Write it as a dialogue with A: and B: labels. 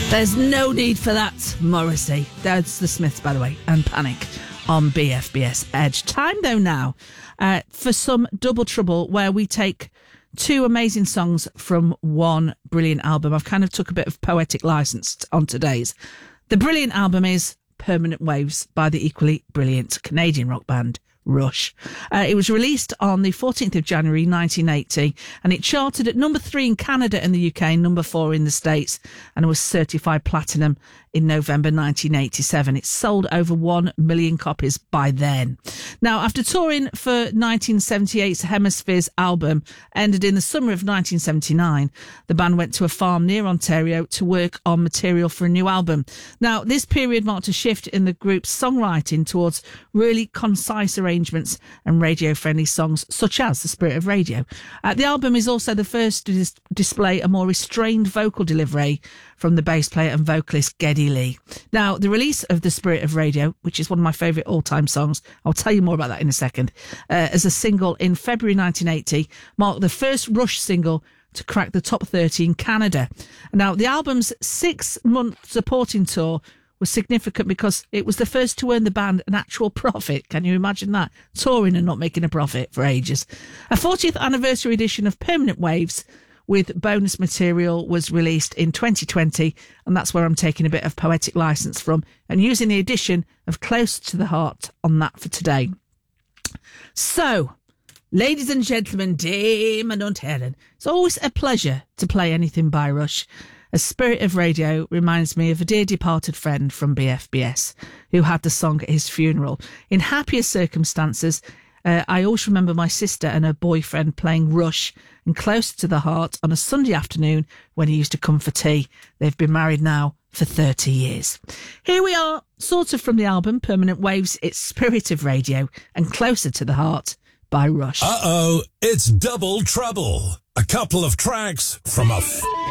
A: There's no need for that, Morrissey. That's the Smiths, by the way, and Panic on BFBS Edge. Time, though, now for some Double Trouble, where we take two amazing songs from one brilliant album. I've kind of took a bit of poetic license on today's. The brilliant album is Permanent Waves by the equally brilliant Canadian rock band Rush. It was released on the 14th of January 1980, and it charted at number 3 in Canada and the UK, number 4 in the States, and it was certified platinum in November 1987. It sold over 1 million copies by then. Now, after touring for 1978's Hemispheres album ended in the summer of 1979, the band went to a farm near Ontario to work on material for a new album. Now, this period marked a shift in the group's songwriting towards really concise arrangements and radio-friendly songs, such as The Spirit of Radio. The album is also the first to display a more restrained vocal delivery from the bass player and vocalist Geddy Lee. Now, the release of The Spirit of Radio, which is one of my favourite all-time songs, I'll tell you more about that in a second, as a single in February 1980, marked the first Rush single to crack the top 30 in Canada. Now, the album's 6-month supporting tour was significant because it was the first to earn the band an actual profit. Can you imagine that? Touring and not making a profit for ages. A 40th anniversary edition of Permanent Waves with bonus material was released in 2020, and that's where I'm taking a bit of poetic license from and using the addition of Close to the Heart on that for today. So, ladies and gentlemen, Dame and Aunt Helen, it's always a pleasure to play anything by Rush. A Spirit of Radio reminds me of a dear departed friend from BFBS who had the song at his funeral. In happier circumstances, I always remember my sister and her boyfriend playing Rush and Close to the Heart on a Sunday afternoon when he used to come for tea. They've been married now for 30 years. Here we are, sort of from the album Permanent Waves, it's Spirit of Radio and Closer to the Heart by Rush.
B: Uh-oh, it's Double Trouble. A couple of tracks from a